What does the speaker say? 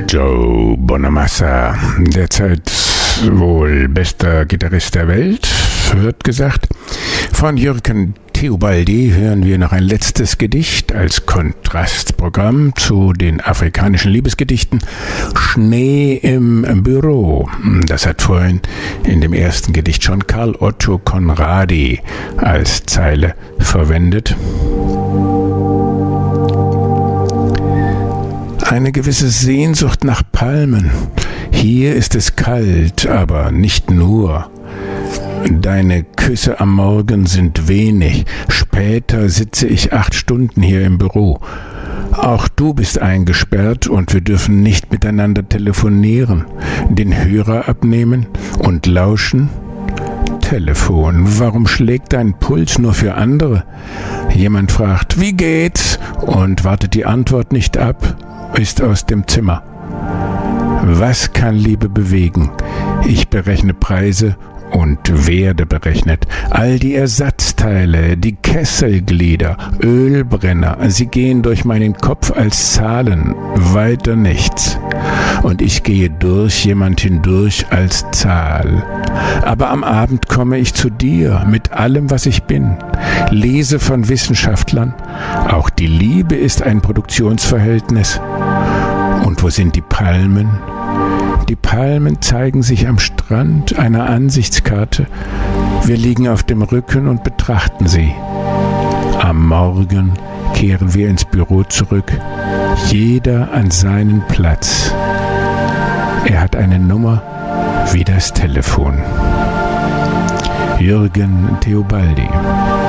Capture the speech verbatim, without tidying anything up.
Joe Bonamassa, derzeit wohl bester Gitarrist der Welt, wird gesagt. Von Jürgen Teobaldi hören wir noch ein letztes Gedicht als Kontrastprogramm zu den afrikanischen Liebesgedichten. Schnee im Büro. Das hat vorhin in dem ersten Gedicht schon Karl Otto Conradi als Zeile verwendet. Eine gewisse Sehnsucht nach Palmen. Hier ist es kalt, aber nicht nur. Deine Küsse am Morgen sind wenig. Später sitze ich acht Stunden hier im Büro. Auch du bist eingesperrt und wir dürfen nicht miteinander telefonieren, den Hörer abnehmen und lauschen. Telefon, warum schlägt dein Puls nur für andere? Jemand fragt, wie geht's? Und wartet die Antwort nicht ab, ist aus dem Zimmer. Was kann Liebe bewegen? Ich berechne Preise und werde berechnet. All die Ersatzteile, die Kesselglieder, Ölbrenner, sie gehen durch meinen Kopf als Zahlen, weiter nichts. Und ich gehe durch jemand hindurch als Zahl. Aber am Abend komme ich zu dir mit allem, was ich bin. Lese von Wissenschaftlern, auch die Liebe ist ein Produktionsverhältnis. Und wo sind die Palmen? Die Palmen zeigen sich am Strand einer Ansichtskarte. Wir liegen auf dem Rücken und betrachten sie. Am Morgen kehren wir ins Büro zurück, jeder an seinen Platz. Er hat eine Nummer wie das Telefon. Jürgen Teobaldi.